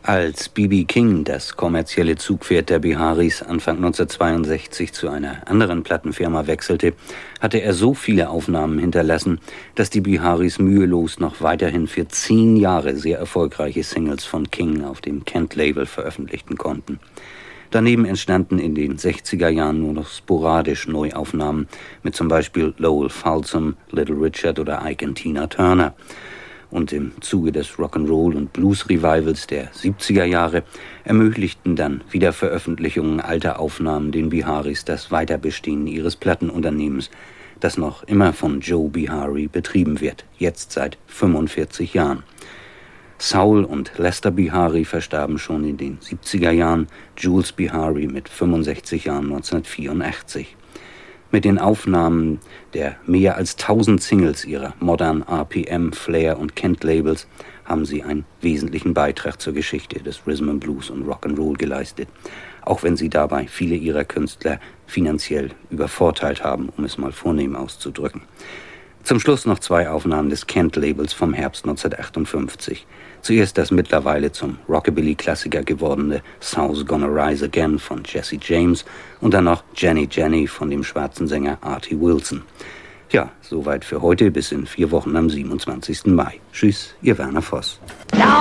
Als B.B. King, das kommerzielle Zugpferd der Biharis, Anfang 1962 zu einer anderen Plattenfirma wechselte, hatte er so viele Aufnahmen hinterlassen, dass die Biharis mühelos noch weiterhin für 10 Jahre sehr erfolgreiche Singles von King auf dem Kent-Label veröffentlichten konnten. Daneben entstanden in den 60er Jahren nur noch sporadisch Neuaufnahmen mit zum Beispiel Lowell Fulsom, Little Richard oder Ike und Tina Turner. Und im Zuge des Rock'n'Roll- und Blues-Revivals der 70er Jahre ermöglichten dann Wiederveröffentlichungen alter Aufnahmen den Biharis das Weiterbestehen ihres Plattenunternehmens, das noch immer von Joe Bihari betrieben wird, jetzt seit 45 Jahren. Saul und Lester Bihari verstarben schon in den 70er Jahren, Jules Bihari mit 65 Jahren 1984. Mit den Aufnahmen der mehr als 1000 Singles ihrer Modern, RPM, Flair und Kent-Labels haben sie einen wesentlichen Beitrag zur Geschichte des Rhythm and Blues und Rock'n'Roll geleistet, auch wenn sie dabei viele ihrer Künstler finanziell übervorteilt haben, um es mal vornehm auszudrücken. Zum Schluss noch 2 Aufnahmen des Kent-Labels vom Herbst 1958. Zuerst das mittlerweile zum Rockabilly-Klassiker gewordene South's Gonna Rise Again von Jesse James und dann noch Jenny Jenny von dem schwarzen Sänger Artie Wilson. Ja, soweit für heute, bis in 4 Wochen am 27. Mai. Tschüss, Ihr Werner Voss.